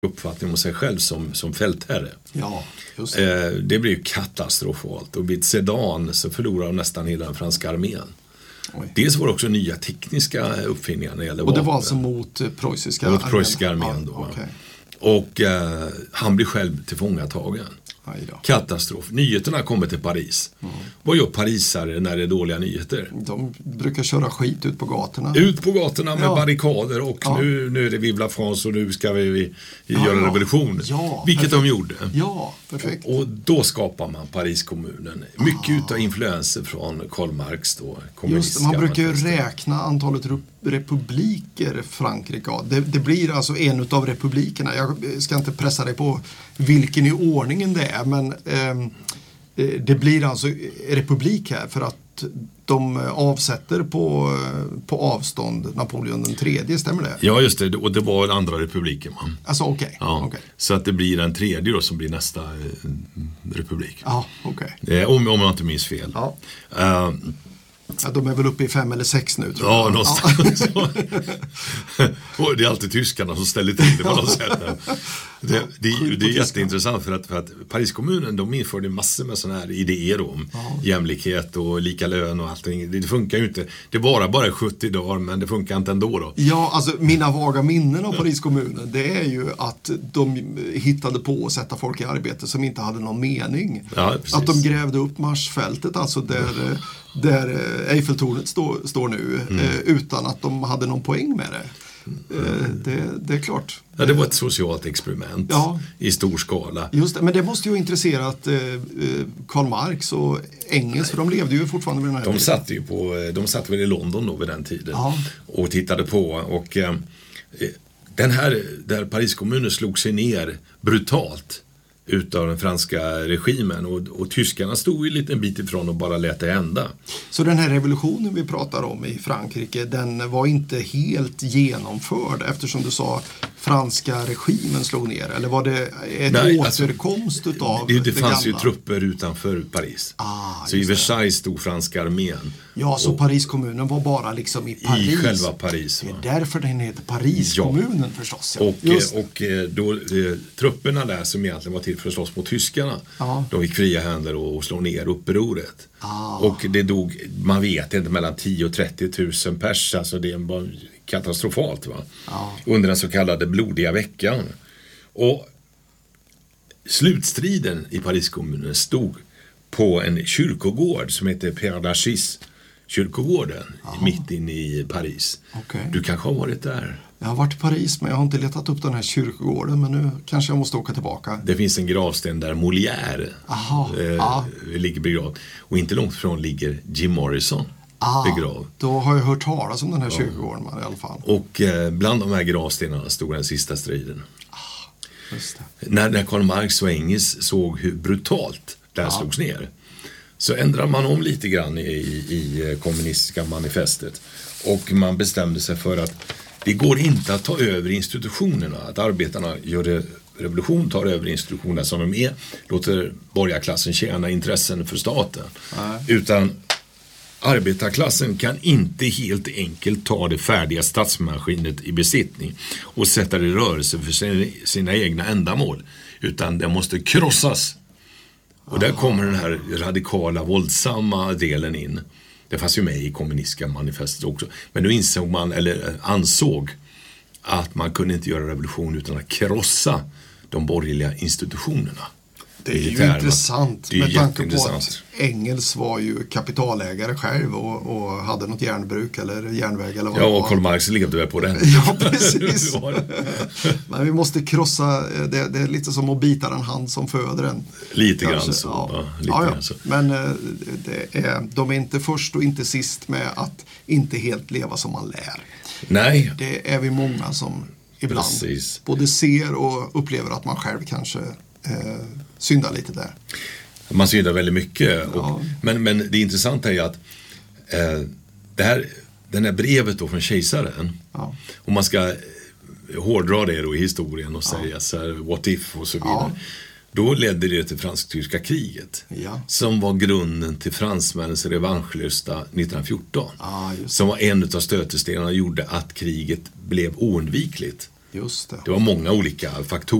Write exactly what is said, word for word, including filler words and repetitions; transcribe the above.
uppfattning om sig själv som, som fältherre. Ja, just det. Eh, det blir ju katastrofalt. Och vid Sedan så förlorar nästan hela den franska armén. Oj. Dels var det också nya tekniska uppfinningar när det gällde Och det vapen. var alltså mot preussiska mot armén? preussiska armén då. Ja, okay. Och eh, han blir själv tillfångatagen. Katastrof. Nyheterna kommer till Paris. Mm. Vad gör parisare när det är dåliga nyheter? De brukar köra skit ut på gatorna. Ut på gatorna med ja. barrikader och ja. nu, nu är det Vive la France och nu ska vi, vi ja, göra revolution. Ja, Vilket perfekt. de gjorde. Ja, perfekt. Och, och då skapar man Pariskommunen. Mycket ah. utav influenser från Karl Marx då. Just, man brukar ju räkna antalet republiker Frankrike. Det, det blir alltså en av republikerna. Jag ska inte pressa dig på vilken i ordningen det är, men eh, det blir alltså republik här för att de avsätter på, på avstånd Napoleon den tredje, stämmer det? Ja, just det. Och det var den andra republiken. Man. Alltså okej. Okay. Ja. Okay. Så att det blir den tredje då som blir nästa eh, republik. Ja, okej. Okay. Eh, om, om jag inte minns fel. Ja. Uh, Ja, de är väl uppe i fem eller sex nu, tror ja, jag. någonstans. Ja. Och det är alltid tyskarna som ställer till det på något sätt. Det, det, det är jätteintressant för att, för att Pariskommunen, de införde massor med sådana här idéer om ja. jämlikhet och lika lön och allting. Det, det funkar ju inte. Det var bara sjuttio dagar, men det funkar inte ändå då. Ja, alltså mina vaga minnen av Pariskommunen, det är ju att de hittade på att sätta folk i arbete som inte hade någon mening. Ja, att de grävde upp Marsfältet, alltså där, där Eiffeltornet stå, står nu, mm. eh, utan att de hade någon poäng med det. Eh, det, det är klart. Ja, det var ett socialt experiment ja. i stor skala. Just det, men det måste ju ha intresserat eh, Karl Marx och Engels, för de levde ju fortfarande med den här de satt ju på, de satt väl i London då vid den tiden ja. och tittade på. Och eh, den här, där Pariskommunen slog sig ner brutalt utav den franska regimen och, och tyskarna stod ju lite en bit ifrån och bara lät det hända. Så den här revolutionen vi pratar om i Frankrike, den var inte helt genomförd eftersom du sa franska regimen slog ner, eller var det ett Nej, återkomst alltså, utav det, det, det fanns gamla? ju trupper utanför Paris. Ah, så i Versailles stod franska armén. Ja, så Pariskommunen var bara liksom i Paris. I själva Paris. Va? Det är därför den heter Pariskommunen ja. förstås. Ja. Och, och då, eh, trupperna där som egentligen var till för att slåss mot tyskarna, ah. de fick fria händer och, och slå ner upproret. Ah. Och det dog, man vet inte, mellan tio och trettio tusen pers, alltså det var katastrofalt va? Ja. Under den så kallade blodiga veckan. Och slutstriden i Pariskommunen stod på en kyrkogård som heter Père Lachaise kyrkogården. Aha. Mitt inne i Paris. Okay. Du kanske har varit där? Jag har varit i Paris, men jag har inte letat upp den här kyrkogården, men nu kanske jag måste åka tillbaka. Det finns en gravsten där Molière eh, ligger begravd. Och inte långt från ligger Jim Morrison. Ah, då har jag hört talas om den här ja. kyrkogården i alla fall. Och eh, bland de här gravstenarna stod den sista striden. Ah, just det. När, när Karl Marx och Engels såg hur brutalt det här ah. slogs ner, så ändrade man om lite grann i, i kommunistiska manifestet. Och man bestämde sig för att det går inte att ta över institutionerna. Att arbetarna gör det, revolution tar över institutionerna som de är. Låter borgarklassen tjäna intressen för staten. Ah. Utan arbetarklassen kan inte helt enkelt ta det färdiga statsmaskinet i besittning och sätta det i rörelse för sina egna ändamål, utan det måste krossas. Och där kommer den här radikala, våldsamma delen in. Det fanns ju med i kommunistiska manifestet också. Men då insåg man, eller ansåg, att man kunde inte göra revolution utan att krossa de borgerliga institutionerna. Det är ju intressant det är med tanke på att Engels var ju kapitalägare själv och, och hade något järnbruk eller järnväg eller vad ja, och Karl Marx levde väl på den. Ja, precis. Men vi måste krossa, det, det är lite som att bita den hand som föder den. Lite kanske. Grann så. Ja. Ja, lite ja, ja. Grann så. Men det är, de är inte först och inte sist med att inte helt leva som man lär. Nej. Det är vi många som ibland precis. Både ser och upplever att man själv kanske eh, syndar lite där. Man syndar väldigt mycket. Och, ja. men, men det intressanta är att eh, det här, den här brevet då från kejsaren, ja. om man ska hårdra det då i historien och säga ja. så här, what if och så vidare. Ja. Då ledde det till fransk-tyska kriget. Ja. Som var grunden till fransmännens revanschlusta nittonhundrafjorton. Ah, som var en av stötestenarna och gjorde att kriget blev oundvikligt. Just det. Det var många olika faktorer